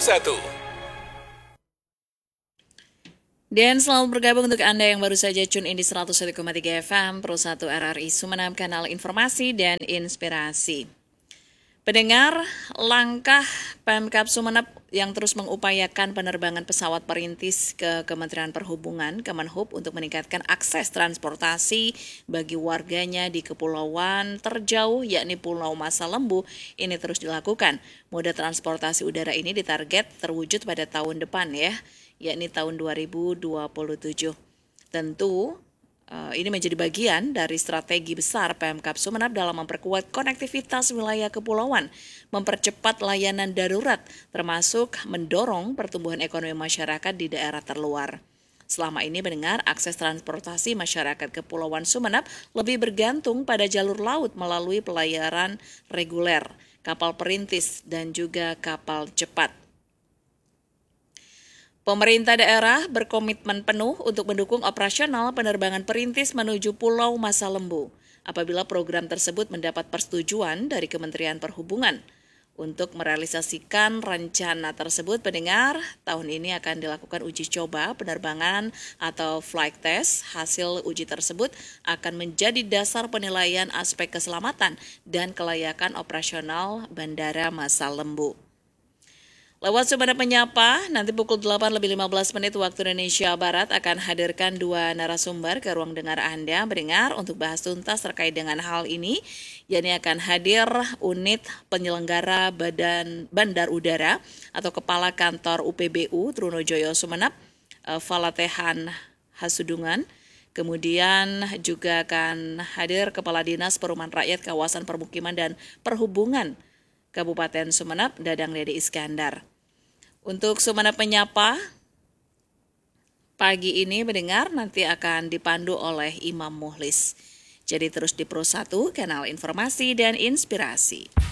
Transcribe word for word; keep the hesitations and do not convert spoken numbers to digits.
satu. Dan selamat bergabung untuk Anda yang baru saja tune in di seratus satu koma tiga F M Pro satu R R I Sumeneb, kanal informasi dan inspirasi. Pendengar, langkah Pemkab Sumeneb yang terus mengupayakan penerbangan pesawat perintis ke Kementerian Perhubungan, Kemenhub, untuk meningkatkan akses transportasi bagi warganya di kepulauan terjauh yakni Pulau Masa Lembu ini terus dilakukan. Moda transportasi udara ini ditarget terwujud pada tahun depan ya, yakni tahun dua ribu dua puluh tujuh. Tentu Uh, ini menjadi bagian dari strategi besar Pemkab Sumeneb dalam memperkuat konektivitas wilayah kepulauan, mempercepat layanan darurat, termasuk mendorong pertumbuhan ekonomi masyarakat di daerah terluar. Selama ini mendengar akses transportasi masyarakat Kepulauan Sumeneb lebih bergantung pada jalur laut melalui pelayaran reguler, kapal perintis, dan juga kapal cepat. Pemerintah daerah berkomitmen penuh untuk mendukung operasional penerbangan perintis menuju Pulau Masa Lembu apabila program tersebut mendapat persetujuan dari Kementerian Perhubungan. Untuk merealisasikan rencana tersebut, pendengar, tahun ini akan dilakukan uji coba penerbangan atau flight test. Hasil uji tersebut akan menjadi dasar penilaian aspek keselamatan dan kelayakan operasional Bandara Masa Lembu. Lewat Sumeneb Menyapa, nanti pukul delapan lebih lima belas menit waktu Indonesia Barat akan hadirkan dua narasumber ke ruang dengar Anda mendengar untuk bahas tuntas terkait dengan hal ini. Yakni akan hadir unit penyelenggara Badan Bandar Udara atau Kepala Kantor U P B U Trunojoyo Sumeneb, Falatehan Hasudungan. Kemudian juga akan hadir Kepala Dinas Perumahan Rakyat Kawasan Permukiman dan Perhubungan Kabupaten Sumeneb, Dadang Dede Iskandar. Untuk Sumeneb Menyapa, pagi ini mendengar nanti akan dipandu oleh Imam Muhlis. Jadi terus di Pro satu, kanal informasi dan inspirasi.